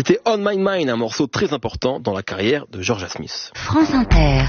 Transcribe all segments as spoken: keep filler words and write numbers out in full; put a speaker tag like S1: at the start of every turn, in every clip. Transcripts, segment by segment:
S1: C'était On My Mind, un morceau très important dans la carrière de Georgia Smith.
S2: France Inter.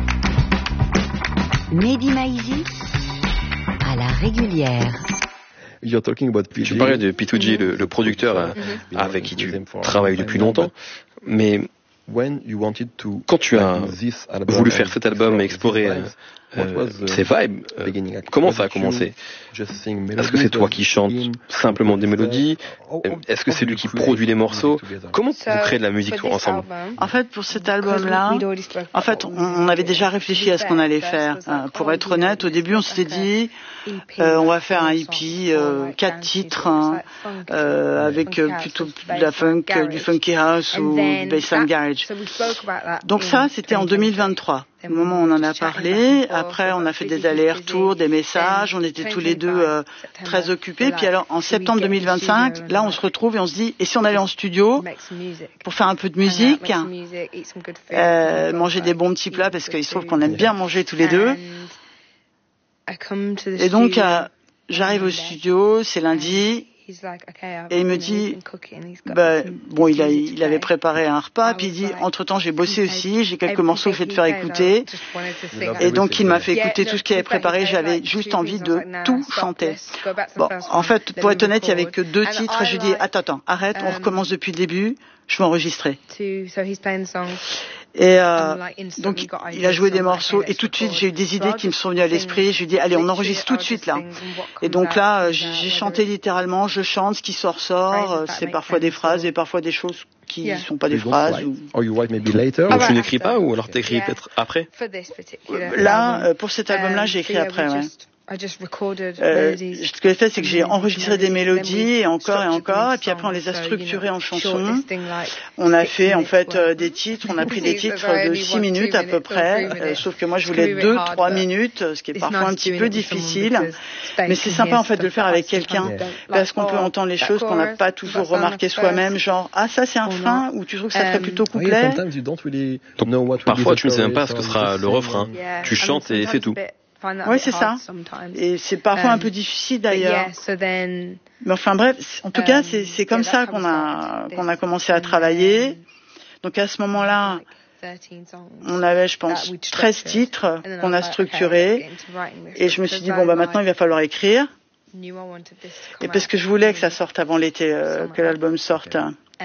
S2: Mehdi Maizi à la régulière.
S1: You're talking about P G. Tu parlais de P deux G, le, le producteur mm-hmm. avec qui tu travailles depuis longtemps, mais quand tu as voulu faire cet album et explorer euh, ces vibes, euh, comment ça a commencé? Est-ce que c'est toi qui chantes simplement des mélodies? Est-ce que c'est lui qui produit les morceaux? Comment vous créez de la musique tous ensemble?
S3: En fait, pour cet album-là, en fait, on avait déjà réfléchi à ce qu'on allait faire. Euh, pour être honnête, au début, on s'était dit, euh, on va faire un E P, euh, quatre titres, hein, euh, avec euh, plutôt de la funk, du funky house ou du bassline garage. Donc ça, c'était en deux mille vingt-trois. Au moment où on en a parlé, après on a fait des allers-retours, des messages, on était tous les deux euh, très occupés. Puis alors en septembre deux mille vingt-cinq, là on se retrouve et on se dit, et si on allait en studio pour faire un peu de musique, euh, manger des bons petits plats, parce qu'il se trouve qu'on aime bien manger tous les deux. Et donc euh, j'arrive au studio, c'est lundi. Et il me dit, bah, bon, il, a, il avait préparé un repas, puis il dit, entre-temps, j'ai bossé aussi, j'ai quelques morceaux que je vais te faire écouter. Et donc, il m'a fait écouter tout ce qu'il avait préparé, j'avais juste envie de tout chanter. Bon, en fait, pour être honnête, il n'y avait que deux titres, je lui dis, attends, attends, arrête, on recommence depuis le début, je vais enregistrer. Et euh, donc il a joué des morceaux et tout de suite j'ai eu des idées qui me sont venues à l'esprit. Je lui ai dit allez on enregistre tout de suite là. Et donc là j'ai chanté littéralement, je chante, ce qui sort sort. C'est parfois des phrases et parfois des choses qui ne sont pas des phrases. Ou...
S1: Or you write maybe later. Donc tu n'écris pas ou alors t'écris peut-être après?
S3: Là pour cet album-là j'ai écrit après. Ouais. Euh, ce que j'ai fait, c'est que j'ai enregistré des mélodies et encore et encore, et puis après on les a structurées en chansons. On a fait en fait euh, des titres, on a pris des titres de six minutes à peu près, euh, sauf que moi je voulais deux, trois minutes, ce qui est parfois un petit peu difficile. Mais c'est sympa en fait de le faire avec quelqu'un, parce qu'on peut entendre les choses qu'on n'a pas toujours remarquées soi-même, genre ah ça c'est un frein, ou tu trouves que ça serait plutôt couplet.
S1: Donc, parfois tu ne sais même pas ce que sera le refrain, tu chantes et c'est tout.
S3: Oui, c'est ça. Et c'est parfois um, un peu difficile d'ailleurs. Yeah, so then, mais enfin bref, en tout um, cas, c'est, c'est comme yeah, ça qu'on a, qu'on a commencé à travailler. Donc à ce moment-là, on avait, je pense, treize titres qu'on a structurés. Et je me suis dit, bon, bah maintenant, il va falloir écrire. Et parce que je voulais que ça sorte avant l'été, euh, que l'album sorte.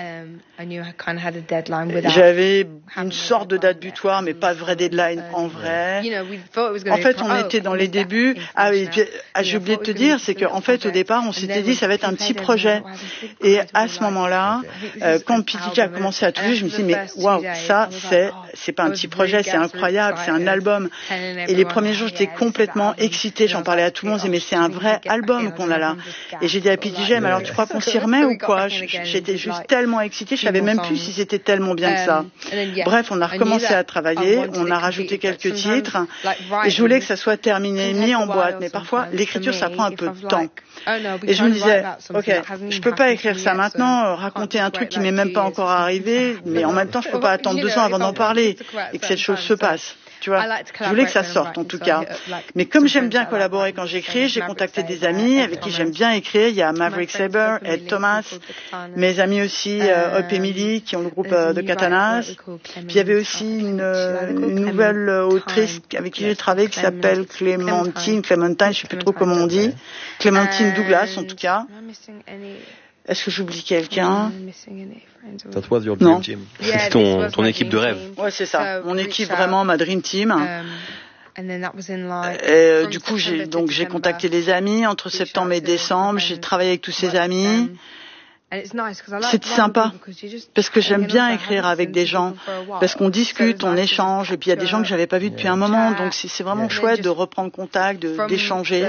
S3: J'avais une sorte de date butoir, mais pas de vraie deadline en vrai. En fait, on était dans les débuts. Ah oui, ah, j'ai oublié de te dire, c'est qu'en fait, au départ, on s'était dit, ça va être un petit projet. Et à ce moment-là, euh, quand P D J a commencé à toucher, je me suis dit, mais waouh, ça, c'est, c'est pas un petit projet, c'est incroyable, c'est un album. Et les premiers jours, j'étais complètement excitée, j'en parlais à tout le monde, je disais, mais c'est un vrai album qu'on a là. Et j'ai dit à P D J, mais alors tu crois qu'on s'y remet ou quoi? J'étais juste tellement excitée, je savais même plus si c'était tellement bien que ça. Bref, on a recommencé à travailler, on a rajouté quelques titres, et je voulais que ça soit terminé, mis en boîte. Mais parfois, l'écriture, ça prend un peu de temps. Et je me disais, ok, je peux pas écrire ça maintenant, raconter un truc qui m'est même pas encore arrivé, mais en même temps, je peux pas attendre deux ans avant d'en parler et que cette chose se passe. Tu vois, je voulais que ça sorte en tout cas. Mais comme j'aime bien collaborer quand j'écris, j'ai contacté des amis avec qui j'aime bien écrire. Il y a Maverick Sabre, Ed Thomas, mes amis aussi, euh, Up Emily, qui ont le groupe euh, de Katanas. Puis il y avait aussi une, une nouvelle autrice avec qui j'ai travaillé qui s'appelle Clémentine, Clémentine, je sais plus trop comment on dit. Clémentine Douglas en tout cas. Est-ce que j'oublie quelqu'un? Non.
S1: C'est ton, ton équipe de rêve.
S3: Ouais, c'est ça. Mon équipe, vraiment, ma dream team. Et euh, du coup, j'ai, donc, j'ai contacté les amis entre septembre et décembre. J'ai travaillé avec tous ces amis. C'était sympa parce que j'aime bien écrire avec des gens parce qu'on discute, on échange et puis il y a des gens que j'avais pas vus depuis un moment. Donc c'est, c'est vraiment chouette de reprendre contact, de, d'échanger.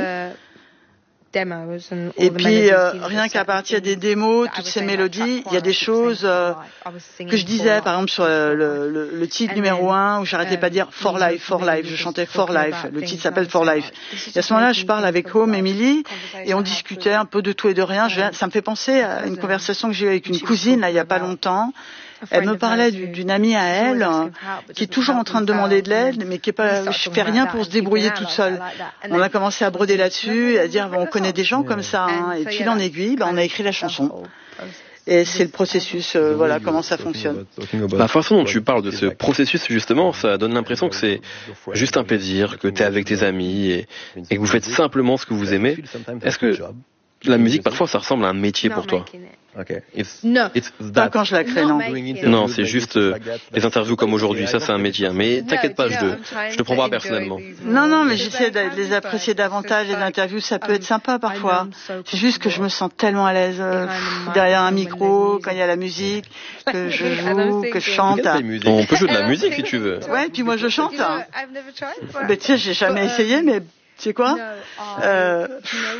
S3: Et puis, euh, rien qu'à partir des démos, toutes ces mélodies, il y a des choses euh, que je disais, par exemple, sur le, le, le titre numéro un, où j'arrêtais pas de dire « For Life, For Life », je chantais « For Life », le titre s'appelle « For Life ». Et à ce moment-là, je parle avec Home, Emily, et on discutait un peu de tout et de rien. Je, ça me fait penser à une conversation que j'ai eue avec une cousine, là, il y a pas longtemps. Elle me parlait d'une amie à elle qui est toujours en train de demander de l'aide, mais qui est pas, je fais rien pour se débrouiller toute seule. On a commencé à broder là-dessus, à dire bon, on connaît des gens comme ça, hein, et puis en aiguille, bah, on a écrit la chanson. Et c'est le processus, euh, voilà comment ça fonctionne.
S1: La façon dont tu parles de ce processus, justement, ça donne l'impression que c'est juste un plaisir, que tu es avec tes amis et, et que vous faites simplement ce que vous aimez. Est-ce que la musique, parfois, ça ressemble à un métier pour toi?
S3: Non, pas quand je la crée, non.
S1: Non, c'est juste euh, les interviews comme aujourd'hui, ça c'est un métier. Mais t'inquiète pas, je te, je te prends pas personnellement.
S3: Non, non, mais j'essaie de les apprécier davantage, les interviews, ça peut être sympa parfois. C'est juste que je me sens tellement à l'aise euh, derrière un micro, quand il y a la musique, que je joue, que je chante.
S1: On peut jouer de la musique si tu veux.
S3: Ouais, puis moi je chante. Hein. Mais tu sais, j'ai jamais essayé, mais tu sais quoi euh,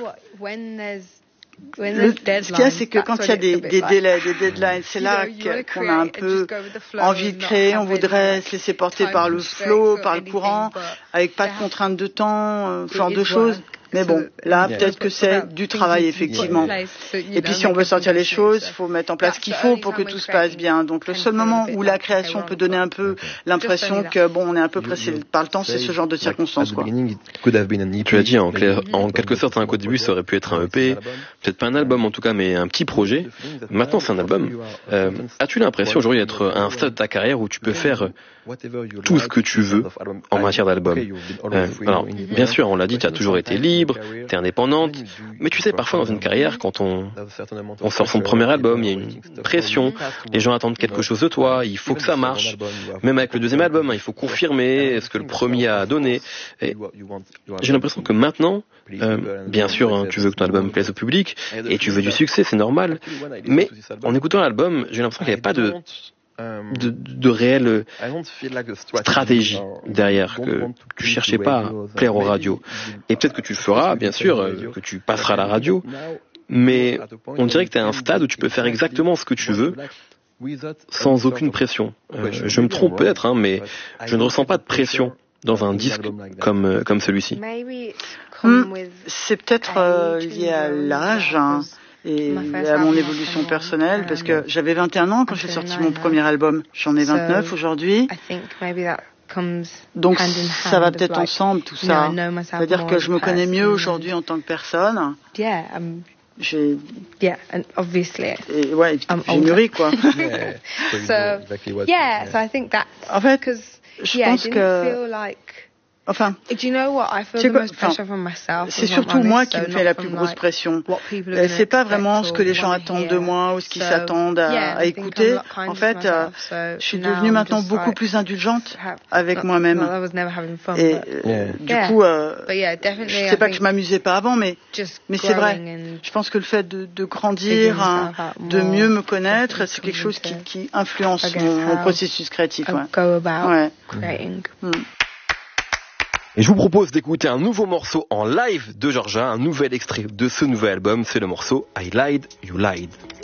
S3: Le, ce qu'il y a, c'est que quand il y a des, des délais, des deadlines, c'est là qu'on a un peu envie de créer, on voudrait se laisser porter par le flow, par le courant, avec pas de contraintes de temps, ce genre de choses. Mais bon, là, peut-être que c'est du travail, effectivement. Et puis, si on veut sortir les choses, il faut mettre en place ce qu'il faut pour que tout se passe bien. Donc, le seul moment où la création peut donner un peu l'impression que, bon, on est un peu pressé par le temps, c'est ce genre de circonstances, quoi.
S1: Tu as dit, en, clair, en quelque sorte, hein, qu'au début, ça aurait pu être un E P, peut-être pas un album en tout cas, mais un petit projet. Maintenant, c'est un album. Euh, as-tu l'impression aujourd'hui d'être à un stade de ta carrière où tu peux faire tout ce que tu veux en matière d'album? euh, Alors, bien sûr, on l'a dit, tu as toujours été libre, t'es indépendante, mais tu sais, parfois dans une carrière, quand on, on sort son premier album, il y a une pression, les gens attendent quelque chose de toi, il faut que ça marche. Même avec le deuxième album, hein, il faut confirmer ce que le premier a donné. Et j'ai l'impression que maintenant, euh, bien sûr, hein, tu veux que ton album plaise au public, et tu veux du succès, c'est normal, mais en écoutant l'album, j'ai l'impression qu'il n'y avait pas de... De, de réelle stratégie derrière, que tu cherchais pas à plaire aux radios. Et peut-être que tu le feras, bien sûr, que tu passeras à la radio, mais on dirait que tu es à un stade où tu peux faire exactement ce que tu veux sans aucune pression. Euh, je me trompe peut-être, hein, mais je ne ressens pas de pression dans un disque comme, comme celui-ci.
S3: Hum, c'est peut-être euh, lié à l'âge, hein, et à mon évolution personnelle, parce que j'avais vingt et un ans quand j'ai sorti mon premier album. J'en ai vingt-neuf aujourd'hui. Donc ça va peut-être ensemble, tout ça. C'est-à-dire que je me connais mieux aujourd'hui en tant que personne. J'ai...
S4: Yeah, and obviously.
S3: Et ouais, j'ai mûri, quoi.
S4: So, yeah, so I think that's...
S3: En fait, je pense que... Enfin, c'est surtout moi qui me fais la plus grosse pression. C'est pas vraiment ce que les gens attendent de moi ou ce qu'ils s'attendent à, à écouter. En fait, euh, je suis devenue maintenant beaucoup plus indulgente avec moi-même. Et euh, du coup, euh, je sais pas que je m'amusais pas avant, mais mais c'est vrai. Je pense que le fait de, de grandir, hein, de mieux me connaître, c'est quelque chose qui, qui influence mon, mon processus créatif. Ouais. Ouais. Mm.
S1: Et je vous propose d'écouter un nouveau morceau en live de Georgia, un nouvel extrait de ce nouvel album, c'est le morceau I Lied, You Lied.